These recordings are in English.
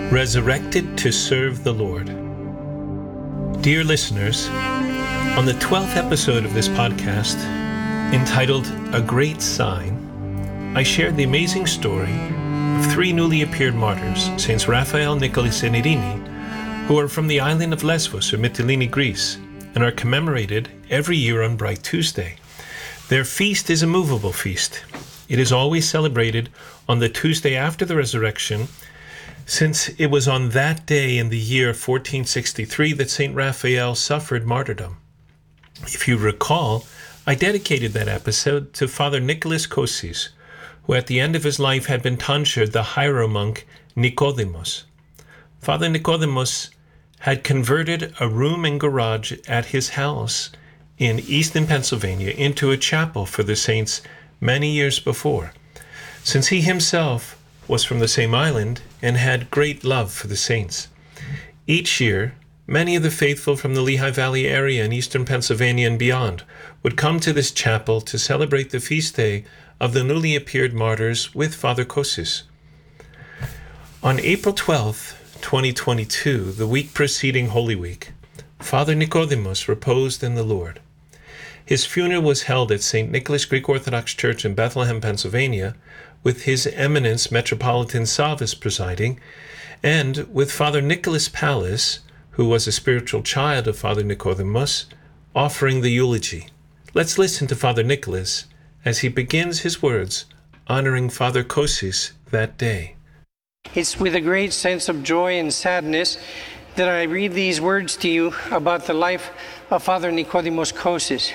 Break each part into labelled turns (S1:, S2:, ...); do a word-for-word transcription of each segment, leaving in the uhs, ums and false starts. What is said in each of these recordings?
S1: Resurrected to serve the Lord. Dear listeners, on the twelfth episode of this podcast, entitled A Great Sign, I shared the amazing story of three newly appeared martyrs, Saints Raphael, Nicholas, and Irini, who are from the island of Lesbos or Mytilene, Greece, and are commemorated every year on Bright Tuesday. Their feast is a movable feast. It is always celebrated on the Tuesday after the resurrection, since it was on that day in the year fourteen sixty-three that Saint Raphael suffered martyrdom. If you recall, I dedicated that episode to Father Nicholas Kossis, who at the end of his life had been tonsured the hieromonk Nicodemos. Father Nicodemos had converted a room and garage at his house in eastern Pennsylvania into a chapel for the saints many years before. Since he himself was from the same island and had great love for the saints, each year, many of the faithful from the Lehigh Valley area in eastern Pennsylvania and beyond would come to this chapel to celebrate the feast day of the newly appeared martyrs with Father Kossis. On April twelfth, twenty twenty-two, the week preceding Holy Week, Father Nicodemos reposed in the Lord. His funeral was held at Saint Nicholas Greek Orthodox Church in Bethlehem, Pennsylvania, with His Eminence Metropolitan Salvis presiding, and with Father Nicholas Pallas, who was a spiritual child of Father Nicodemos, offering the eulogy. Let's listen to Father Nicholas as he begins his words honoring Father Kossis that day.
S2: It's with a great sense of joy and sadness that I read these words to you about the life of Father Nicodemos Kossis.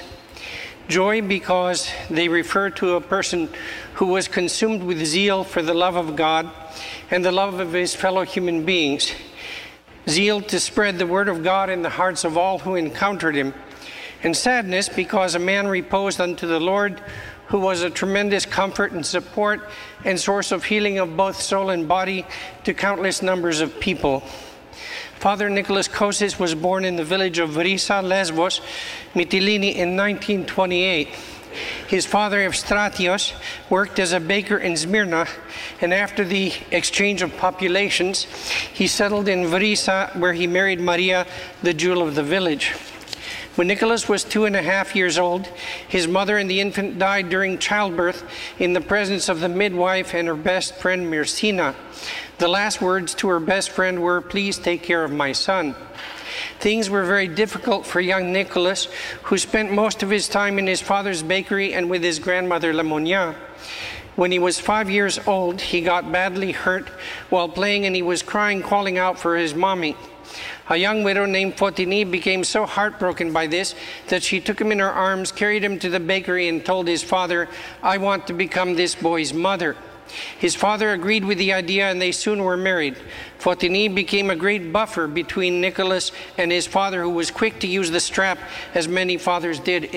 S2: Joy because they refer to a person who was consumed with zeal for the love of God and the love of his fellow human beings. Zeal to spread the word of God in the hearts of all who encountered him. And sadness because a man reposed unto the Lord who was a tremendous comfort and support and source of healing of both soul and body to countless numbers of people. Father Nicholas Kossis was born in the village of Vrissa, Lesbos, Mytilene in nineteen twenty-eight. His father, Evstratios, worked as a baker in Smyrna, and after the exchange of populations, he settled in Vrissa, where he married Maria, the jewel of the village. When Nicholas was two and a half years old, his mother and the infant died during childbirth in the presence of the midwife and her best friend, Mirsina. The last words to her best friend were, "Please take care of my son." Things were very difficult for young Nicholas, who spent most of his time in his father's bakery and with his grandmother, Lamonia. When he was five years old, he got badly hurt while playing, and he was crying, calling out for his mommy. A young widow named Fotini became so heartbroken by this that she took him in her arms, carried him to the bakery, and told his father, "I want to become this boy's mother." His father agreed with the idea, and they soon were married. Fotini became a great buffer between Nicholas and his father, who was quick to use the strap, as many fathers did